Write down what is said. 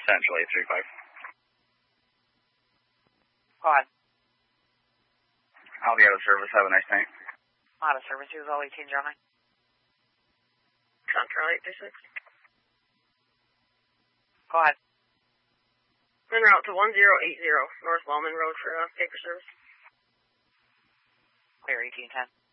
Central 835. Go ahead. I'll be out of service. Have a nice night. Out of service. He was all 18, John. Central 836. Go ahead. En route to 1080 North Wellman Road for paper service. Clear 1810.